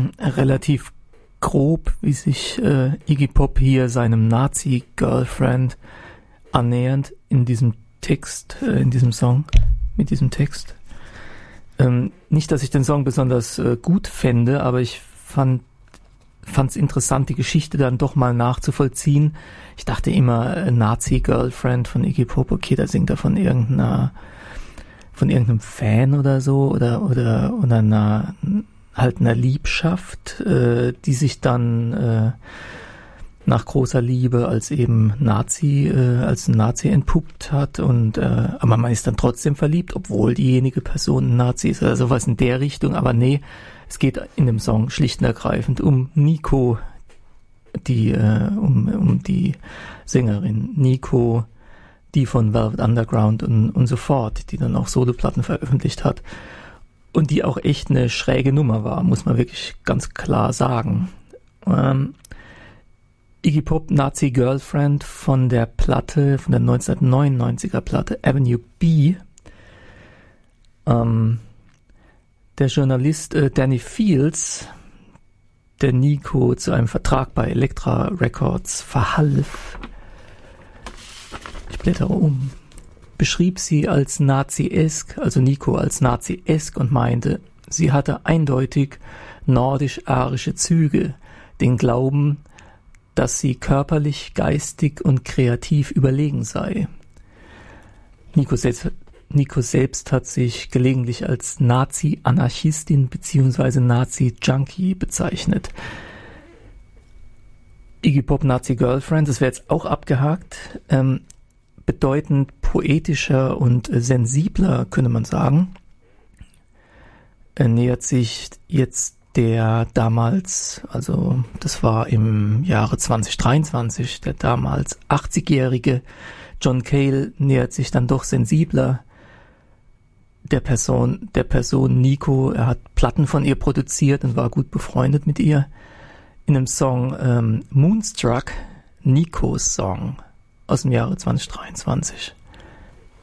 relativ grob, wie sich Iggy Pop hier seinem Nazi-Girlfriend annähernd in diesem Text, in diesem Song, mit diesem Text. Nicht, dass ich den Song besonders gut fände, aber ich fand es interessant, die Geschichte dann doch mal nachzuvollziehen. Ich dachte immer, Nazi-Girlfriend von Iggy Pop, okay, da singt er von irgendeinem Fan oder so oder einer Liebschaft, die sich dann nach großer Liebe als Nazi entpuppt hat aber man ist dann trotzdem verliebt, obwohl diejenige Person ein Nazi ist oder sowas in der Richtung, aber nee, es geht in dem Song schlicht und ergreifend um Nico, um die Sängerin Nico, die von Velvet Underground und so fort, die dann auch Soloplatten veröffentlicht hat und die auch echt eine schräge Nummer war, muss man wirklich ganz klar sagen. Iggy Pop, Nazi Girlfriend von der 1999er Platte Avenue B. Der Journalist Danny Fields, der Nico zu einem Vertrag bei Elektra Records verhalf, ich blättere um, beschrieb sie als Nazi-esk, also Nico als Nazi-esk und meinte, sie hatte eindeutig nordisch-arische Züge, den Glauben, dass sie körperlich, geistig und kreativ überlegen sei. Nico selbst hat sich gelegentlich als Nazi-Anarchistin bzw. Nazi-Junkie bezeichnet. Iggy Pop, Nazi-Girlfriend, das wäre jetzt auch abgehakt, bedeutend poetischer und sensibler, könnte man sagen, nähert sich jetzt der damals, also das war im Jahre 2023, der damals 80-jährige John Cale nähert sich dann doch sensibler der Person Nico. Er hat Platten von ihr produziert und war gut befreundet mit ihr. In dem Song Moonstruck, Nikos Song aus dem Jahre 2023.